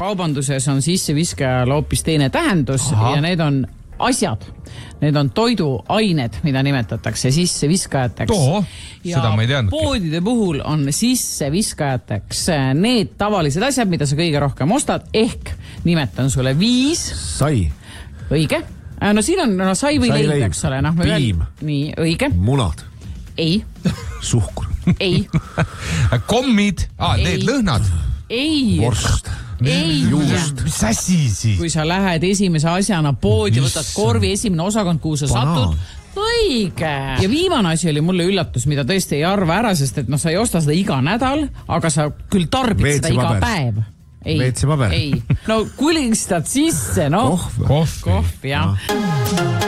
kaubanduses on sisseviskajal hoopis teine tähendus. Ja need on asjad. Need on toiduained, mida nimetatakse sisseviskajateks. Seda ma ei teadnud. Poodide puhul on sisseviskajateks need tavalised asjad, mida sa kõige rohkem ostad, ehk nimetan sulle 5. Sai. Õige. No siin on sai või leib, eks ole. Piim. Nii, õige. Munad. Ei. Suhkur. Ei. Kommid. Need lõhnad. Ei. Vorst. Ei. Juust. Mis asi siis? Kui sa lähed esimese asjana poodi, võtad korvi esimene osakond, kuhu sa satud. Õige. Ja viimane asi oli mulle üllatus, mida tõesti ei arva ära, sest et sa ei osta seda iga nädal, aga sa küll tarbid seda iga päev. WC-paber. Ei. No kulistad sisse, Kohv, jah.